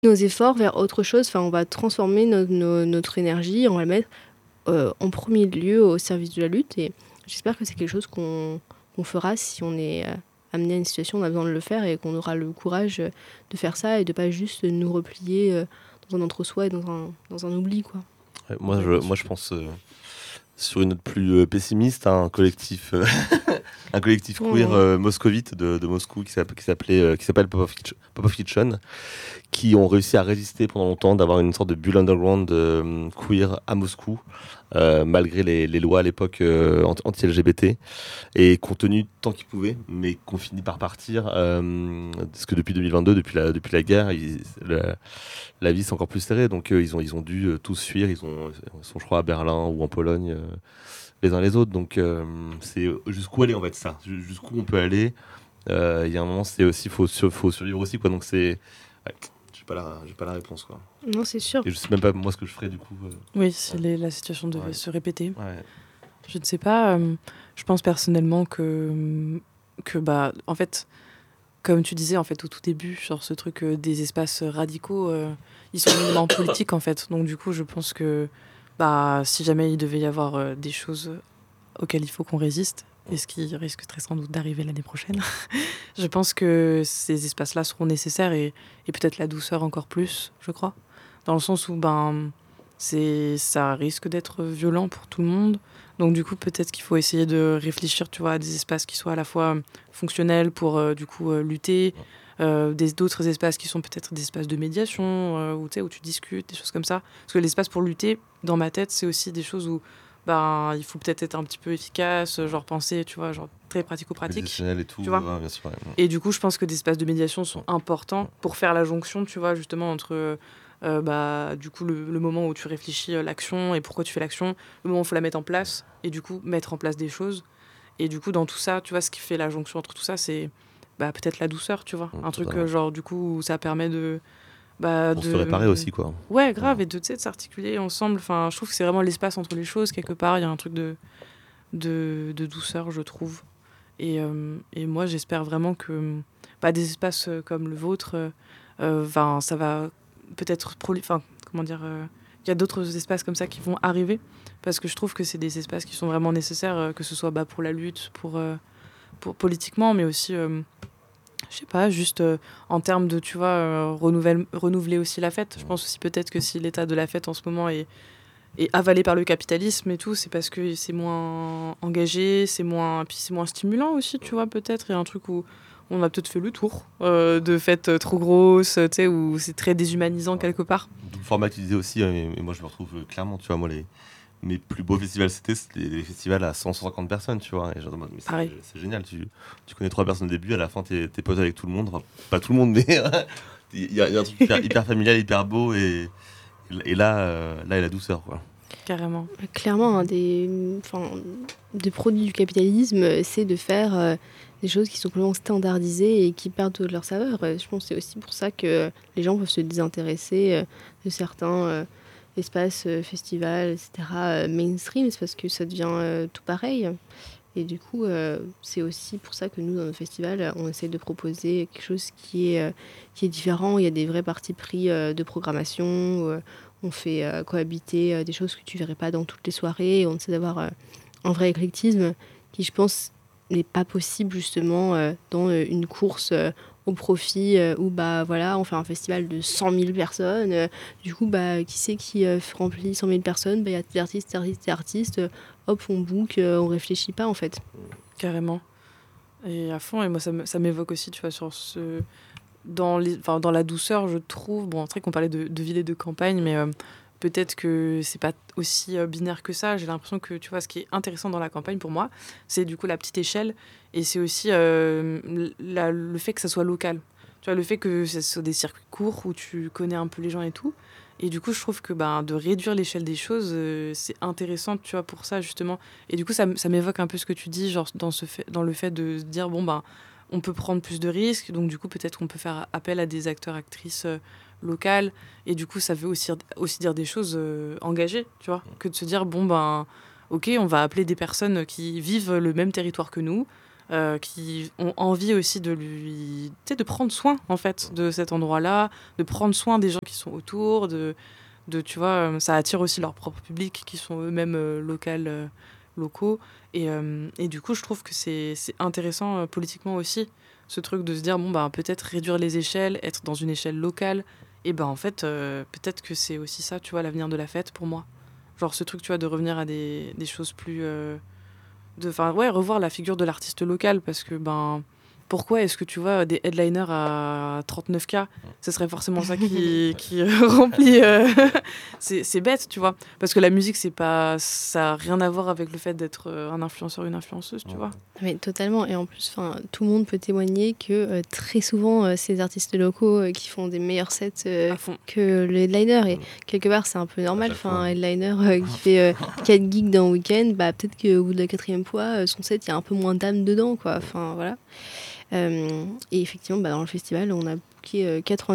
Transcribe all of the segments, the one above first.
nos efforts vers autre chose. Enfin, on va transformer notre énergie, on va la mettre en premier lieu au service de la lutte. Et j'espère que c'est quelque chose qu'on fera si on est amené à une situation où on a besoin de le faire et qu'on aura le courage de faire ça et de pas juste nous replier dans un entre-soi et dans un oubli, quoi. Ouais, moi, je pense sur une note plus pessimiste, un collectif, un collectif queer moscovite de Moscou qui s'appelle Pop of Kitchen, qui ont réussi à résister pendant longtemps, d'avoir une sorte de bulle underground queer à Moscou, malgré les lois à l'époque anti-LGBT, et qui ont tenu tant qu'ils pouvaient, mais qu'on finit par partir, parce que depuis 2022, depuis la guerre, la vie s'est encore plus serrée, donc ils ont dû tous fuir, ils sont je crois à Berlin ou en Pologne, les uns les autres, donc c'est jusqu'où aller en fait ça, jusqu'où on peut aller. Il y a un moment, c'est aussi faut survivre aussi, quoi, donc c'est ouais, j'ai pas la réponse, quoi. Non, c'est sûr. Et je sais même pas moi ce que je ferais du coup. Oui, si la situation devait se répéter. Ouais. Je ne sais pas. Je pense personnellement que bah, en fait, comme tu disais en fait au tout début, genre ce truc des espaces radicaux, ils sont éminemment politiques en fait. Donc du coup, je pense que bah, si jamais il devait y avoir des choses auxquelles il faut qu'on résiste, et ce qui risque très sans doute d'arriver l'année prochaine, je pense que ces espaces-là seront nécessaires et peut-être la douceur encore plus, je crois. Dans le sens où ça risque d'être violent pour tout le monde. Donc du coup, peut-être qu'il faut essayer de réfléchir, tu vois, à des espaces qui soient à la fois fonctionnels pour lutter, d'autres espaces qui sont peut-être des espaces de médiation, où tu discutes, des choses comme ça. Parce que l'espace pour lutter, dans ma tête, c'est aussi des choses où il faut peut-être être un petit peu efficace, genre penser, tu vois, genre très pratico-pratique. Et tout, tu vois. Ouais, bien sûr, ouais. Et du coup, je pense que des espaces de médiation sont importants pour faire la jonction, tu vois, justement, entre du coup, le moment où tu réfléchis l'action et pourquoi tu fais l'action, le moment où il faut la mettre en place, et du coup, mettre en place des choses. Et du coup, dans tout ça, tu vois, ce qui fait la jonction entre tout ça, c'est peut-être la douceur, tu vois. Un truc, genre, du coup, où ça permet de... pour se réparer aussi, quoi. Ouais, grave, et de s'articuler ensemble. Enfin, je trouve que c'est vraiment l'espace entre les choses, quelque part. Il y a un truc de douceur, je trouve. Et moi, j'espère vraiment que des espaces comme le vôtre, ça va peut-être... comment dire il y a d'autres espaces comme ça qui vont arriver, parce que je trouve que c'est des espaces qui sont vraiment nécessaires, que ce soit pour la lutte, pour politiquement, mais aussi... je sais pas, juste en termes de, tu vois, renouveler aussi la fête. Je pense aussi peut-être que si l'état de la fête en ce moment est avalé par le capitalisme et tout, c'est parce que c'est moins engagé, puis c'est moins stimulant aussi, tu vois, peut-être. Il y a un truc où on a peut-être fait le tour de fêtes trop grosses, tu sais, où c'est très déshumanisant quelque part. D'où le format que tu disais aussi, et moi je me retrouve clairement, tu vois, mes plus beaux festivals c'était les festivals à 150 personnes, tu vois, et genre, mais c'est génial, tu connais 3 personnes au début, à la fin t'es pote avec tout le monde, enfin, pas tout le monde, mais il y a un truc hyper familial, hyper beau, et là il y a la douceur, quoi. Carrément. Clairement, un des produits du capitalisme, c'est de faire des choses qui sont complètement standardisées et qui perdent de leur saveur. Je pense que c'est aussi pour ça que les gens peuvent se désintéresser de certains espaces, festivals, etc. Mainstream, c'est parce que ça devient tout pareil. Et du coup, c'est aussi pour ça que nous, dans nos festivals, on essaie de proposer quelque chose qui est différent. Il y a des vrais partis pris de programmation. On fait cohabiter des choses que tu verrais pas dans toutes les soirées. On essaie d'avoir un vrai éclectisme qui, je pense, n'est pas possible justement dans une course au profit où on fait un festival de 100 000 personnes. Du coup, qui c'est qui remplit 100 000 personnes? Il y a des artistes. Hop, on book, on réfléchit pas en fait. Carrément. Et à fond, et moi ça m'évoque aussi, tu vois, sur dans la douceur, je trouve. Bon, c'est vrai qu'on parlait de ville et de campagne, mais peut-être que c'est pas aussi binaire que ça. J'ai l'impression que, tu vois, ce qui est intéressant dans la campagne pour moi, c'est du coup la petite échelle, et c'est aussi le fait que ça soit local. Tu vois, le fait que ce soit des circuits courts où tu connais un peu les gens et tout. Et du coup, je trouve que de réduire l'échelle des choses, c'est intéressant, tu vois, pour ça, justement. Et du coup, ça m'évoque un peu ce que tu dis, genre dans le fait de se dire, on peut prendre plus de risques, donc du coup, peut-être qu'on peut faire appel à des acteurs, actrices locales. Et du coup, ça veut aussi dire des choses engagées, tu vois, que de se dire, ok, on va appeler des personnes qui vivent le même territoire que nous, qui ont envie aussi de lui, tu sais, de prendre soin en fait de cet endroit-là, de prendre soin des gens qui sont autour, tu vois, ça attire aussi leur propre public qui sont eux-mêmes locaux. Et du coup, je trouve que c'est intéressant politiquement aussi, ce truc de se dire, bon, bah, peut-être réduire les échelles, être dans une échelle locale. Et ben en fait, peut-être que c'est aussi ça, tu vois, l'avenir de la fête pour moi. Genre ce truc, tu vois, de revenir à des choses plus... Enfin, ouais, revoir la figure de l'artiste local, parce que, ben... Pourquoi est-ce que tu vois des headliners à 39K, ce serait forcément ça qui remplit. C'est bête, tu vois. Parce que la musique, c'est pas, ça n'a rien à voir avec le fait d'être un influenceur ou une influenceuse, tu vois. Mais totalement. Et en plus, tout le monde peut témoigner que très souvent, ces artistes locaux qui font des meilleurs sets que le headliner. Et quelque part, c'est un peu normal. Un headliner qui fait 4 gigs dans le week-end, bah, peut-être qu'au bout de la 4e fois, son set, il y a un peu moins d'âme dedans, quoi. Enfin, voilà. Et effectivement, dans le festival, on a booké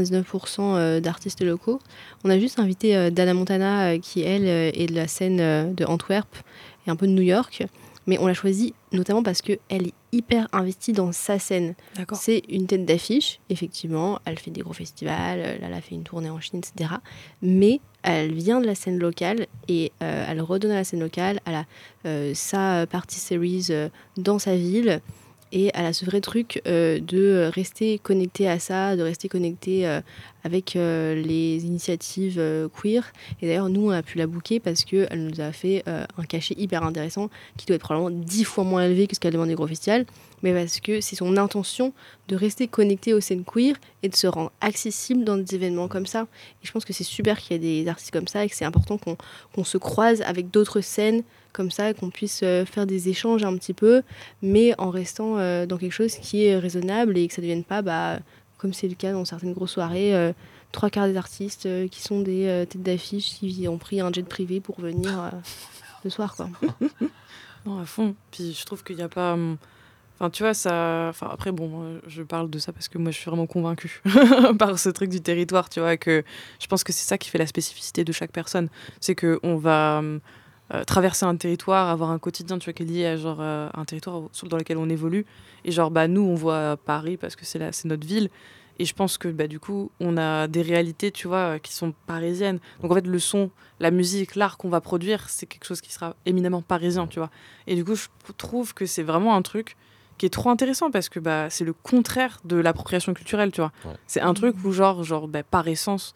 99% d'artistes locaux. On a juste invité Dana Montana, qui, elle, est de la scène de Antwerp et un peu de New York. Mais on l'a choisie notamment parce qu'elle est hyper investie dans sa scène. D'accord. C'est une tête d'affiche, effectivement. Elle fait des gros festivals, là, elle a fait une tournée en Chine, etc. Mais elle vient de la scène locale et elle redonne à la scène locale. Elle a sa party series dans sa ville. Et elle a ce vrai truc de rester connectée à ça, de rester connectée avec les initiatives queer. Et d'ailleurs, nous, on a pu la booker parce qu'elle nous a fait un cachet hyper intéressant qui doit être probablement 10 fois moins élevé que ce qu'elle demande des gros festivals. Mais parce que c'est son intention de rester connectée aux scènes queer et de se rendre accessible dans des événements comme ça. Et je pense que c'est super qu'il y ait des artistes comme ça et que c'est important qu'on se croise avec d'autres scènes comme ça, qu'on puisse faire des échanges un petit peu, mais en restant dans quelque chose qui est raisonnable et que ça ne devienne pas, comme c'est le cas dans certaines grosses soirées, 3/4 des artistes qui sont des têtes d'affiche qui ont pris un jet privé pour venir le soir, quoi. Non, à fond. Puis je trouve qu'il n'y a pas... Enfin, tu vois, ça... Enfin, après, bon, je parle de ça parce que moi, je suis vraiment convaincue par ce truc du territoire, tu vois, que je pense que c'est ça qui fait la spécificité de chaque personne. C'est qu'on va... traverser un territoire, avoir un quotidien, tu vois, qui est lié à genre un territoire dans lequel on évolue. Et genre, nous, on voit Paris parce que c'est notre ville. Et je pense que du coup, on a des réalités, tu vois, qui sont parisiennes. Donc en fait, le son, la musique, l'art qu'on va produire, c'est quelque chose qui sera éminemment parisien, tu vois. Et du coup, je trouve que c'est vraiment un truc qui est trop intéressant parce que c'est le contraire de l'appropriation culturelle, tu vois. Ouais. C'est un truc où genre par essence,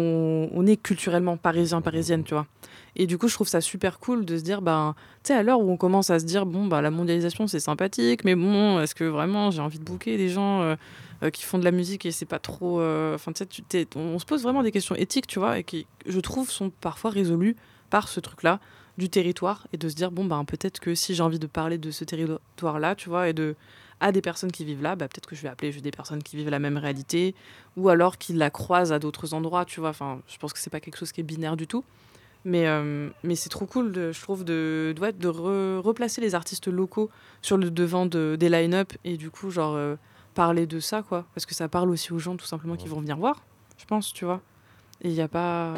on est culturellement parisien, parisienne, tu vois. Et du coup, je trouve ça super cool de se dire, tu sais, à l'heure où on commence à se dire, la mondialisation, c'est sympathique, mais bon, est-ce que vraiment j'ai envie de booker des gens qui font de la musique et c'est pas trop... Enfin, tu sais, on se pose vraiment des questions éthiques, tu vois, et qui, je trouve, sont parfois résolues par ce truc-là du territoire et de se dire, peut-être que si j'ai envie de parler de ce territoire-là, tu vois, et à des personnes qui vivent là, peut-être que je vais appeler des personnes qui vivent la même réalité ou alors qui la croisent à d'autres endroits, tu vois. Enfin, je pense que c'est pas quelque chose qui est binaire du tout. Mais c'est trop cool, je trouve, de replacer les artistes locaux sur le devant des line-up et du coup, parler de ça, quoi. Parce que ça parle aussi aux gens, tout simplement, qui vont venir voir, je pense, tu vois. Et il n'y a pas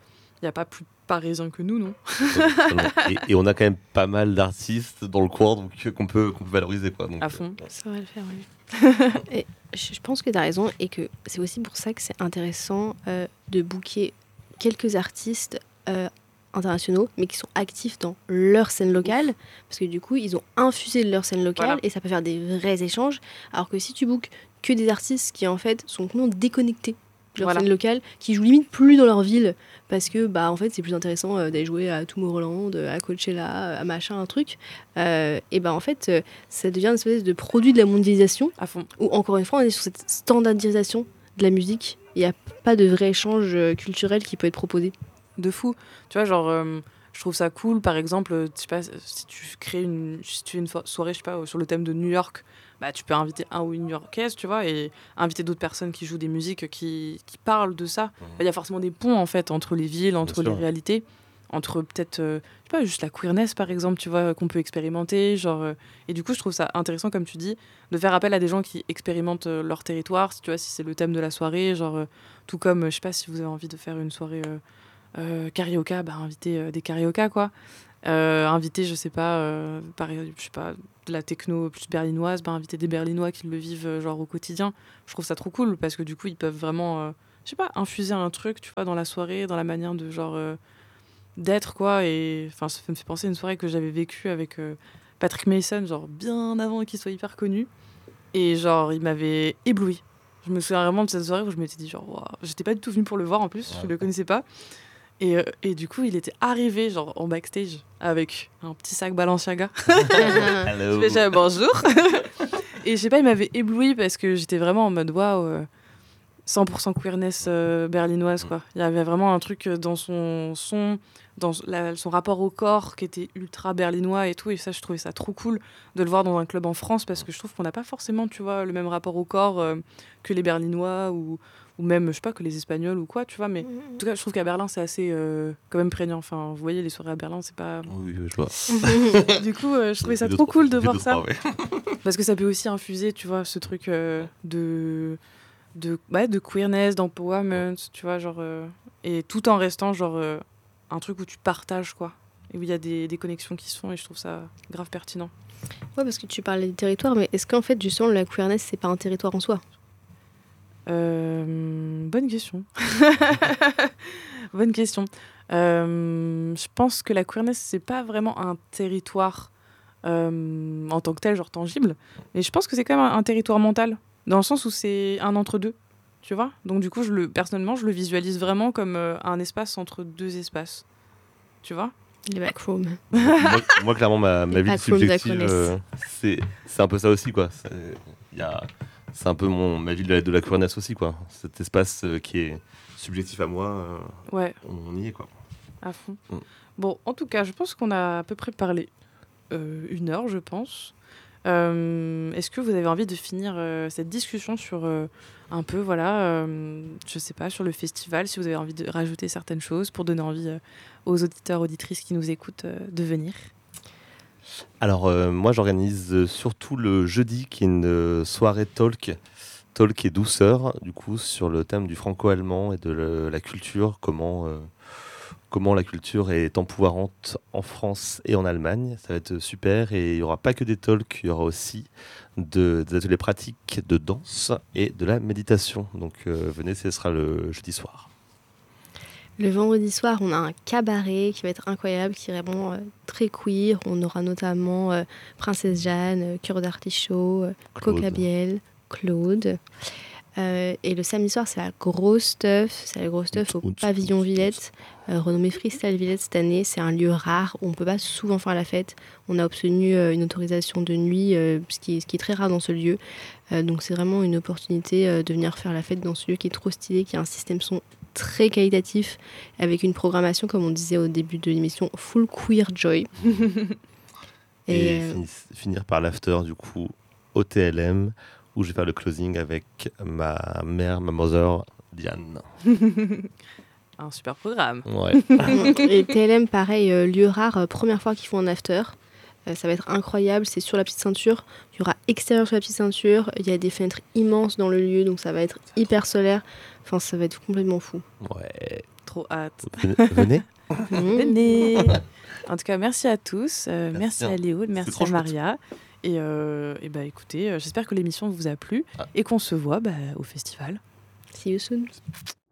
plus parisien que nous, non. et on a quand même pas mal d'artistes dans le coin donc, qu'on peut valoriser, quoi. Donc, à fond. Ça va le faire, oui. Et je pense que tu as raison et que c'est aussi pour ça que c'est intéressant de booker quelques artistes internationaux, mais qui sont actifs dans leur scène locale, parce que du coup, ils ont infusé de leur scène locale, et ça peut faire des vrais échanges, alors que si tu bookes que des artistes qui, en fait, sont complètement déconnectés de leur scène locale, qui jouent limite plus dans leur ville, parce que, en fait, c'est plus intéressant d'aller jouer à Tomorrowland, à Coachella, à machin, un truc, et en fait, ça devient une espèce de produit de la mondialisation, à fond. Où, encore une fois, on est sur cette standardisation de la musique, il n'y a pas de vrai échange culturel qui peut être proposé. De fou, tu vois, je trouve ça cool, par exemple, je sais pas, si tu crées une soirée, je sais pas, sur le thème de New York, tu peux inviter un ou une New-Yorkaise, tu vois, et inviter d'autres personnes qui jouent des musiques qui parlent de ça. Il y a forcément des ponts, en fait, entre les villes, entre les réalités, entre peut-être, je sais pas, juste la queerness, par exemple, tu vois, qu'on peut expérimenter, et du coup, je trouve ça intéressant, comme tu dis, de faire appel à des gens qui expérimentent leur territoire, tu vois, si c'est le thème de la soirée, tout comme, je sais pas, si vous avez envie de faire une soirée... carioca, inviter des carioca, quoi. Inviter, je sais pas, de la techno plus berlinoise, inviter des Berlinois qui le vivent genre au quotidien. Je trouve ça trop cool parce que du coup, ils peuvent vraiment, je sais pas, infuser un truc, tu vois, dans la soirée, dans la manière de genre d'être, quoi. Et enfin, ça me fait penser à une soirée que j'avais vécue avec Patrick Mason, genre bien avant qu'il soit hyper connu. Et genre, il m'avait ébloui. Je me souviens vraiment de cette soirée où je m'étais dit, genre, wow. J'étais pas du tout venue pour le voir en plus, je le connaissais pas. Et du coup, il était arrivé, genre, en backstage, avec un petit sac Balenciaga. Hello. Je fais bonjour. Et je sais pas, il m'avait ébloui parce que j'étais vraiment en mode, waouh, 100% queerness berlinoise, quoi. Il y avait vraiment un truc dans son son, dans son rapport au corps qui était ultra berlinois et tout. Et ça, je trouvais ça trop cool de le voir dans un club en France parce que je trouve qu'on n'a pas forcément, tu vois, le même rapport au corps que les Berlinois ou même, je sais pas, que les Espagnols ou quoi, tu vois. Mais en tout cas, je trouve qu'à Berlin, c'est assez quand même prégnant. Enfin, vous voyez, les soirées à Berlin, c'est pas... Oui, je vois. Du coup, je trouvais ça trop cool de voir ça. Parce que ça peut aussi infuser, tu vois, ce truc de queerness, d'empowerment, tu vois, genre... et tout en restant, genre, un truc où tu partages, quoi. Et où il y a des connexions qui se font, et je trouve ça grave pertinent. Ouais, parce que tu parlais des territoires, mais est-ce qu'en fait, justement, la queerness, c'est pas un territoire en soi ? Bonne question. Bonne question. Je pense que la queerness, c'est pas vraiment un territoire en tant que tel, genre tangible, mais je pense que c'est quand même un territoire mental, dans le sens où c'est un entre-deux, tu vois. Donc du coup, personnellement, je le visualise vraiment comme un espace entre deux espaces, tu vois. Les backrooms. Moi, clairement, ma vie backrooms subjective, c'est un peu ça aussi, quoi. C'est un peu ma vie de la queerness aussi, quoi. Cet espace qui est subjectif à moi, ouais. On y est, quoi. À fond. Bon, en tout cas, je pense qu'on a à peu près parlé 1 heure, je pense. Est-ce que vous avez envie de finir cette discussion sur un peu, voilà, je sais pas, sur le festival, si vous avez envie de rajouter certaines choses pour donner envie aux auditeurs, auditrices qui nous écoutent de venir? Alors, moi, j'organise surtout le jeudi, qui est une soirée talk et douceur, du coup, sur le thème du franco-allemand et de la culture, comment la culture est empouvoirante en France et en Allemagne. Ça va être super, et il n'y aura pas que des talks, il y aura aussi des ateliers pratiques de danse et de la méditation. Donc, venez, ce sera le jeudi soir. Le vendredi soir, on a un cabaret qui va être incroyable, qui est vraiment très queer. On aura notamment Princesse Jeanne, Cœur d'Artichaut, Coca-Biel, Claude. Et le samedi soir, c'est la grosse stuff. C'est la grosse stuff au pavillon Villette, renommé Freestyle Villette cette année. C'est un lieu rare où on ne peut pas souvent faire la fête. On a obtenu une autorisation de nuit, ce qui est très rare dans ce lieu. Donc c'est vraiment une opportunité de venir faire la fête dans ce lieu qui est trop stylé, qui a un système son très qualitatif, avec une programmation, comme on disait au début de l'émission, full queer joy. Et finir par l'after, du coup, au TLM, où je vais faire le closing avec ma mother, Diane. Un super programme. Ouais. Et TLM, pareil, lieu rare, première fois qu'ils font un after. Ça va être incroyable, c'est sur la petite ceinture. Il y aura extérieur sur la petite ceinture. Il y a des fenêtres immenses dans le lieu, donc ça va être hyper solaire. Enfin, ça va être complètement fou. Ouais. Trop hâte. Venez. Venez. En tout cas, merci à tous. Merci à Léo, merci à Maria. Et bah, écoutez, j'espère que l'émission vous a plu et qu'on se voit au festival. See you soon.